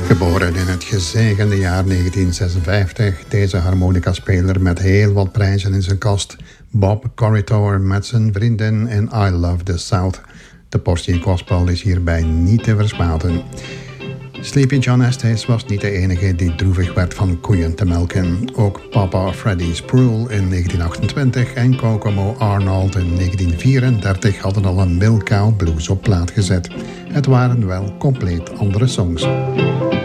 Geboren in het gezegende jaar 1956, deze harmonica-speler met heel wat prijzen in zijn kast, Bob Corritore met zijn vriendin in I Love the South. De portie gospel is hierbij niet te versmaten. Sleepy John Estes was niet de enige die droevig werd van koeien te melken. Ook Papa Freddie Spruill in 1928 en Kokomo Arnold in 1934 hadden al een Milk Cow Blues op plaat gezet. Het waren wel compleet andere songs.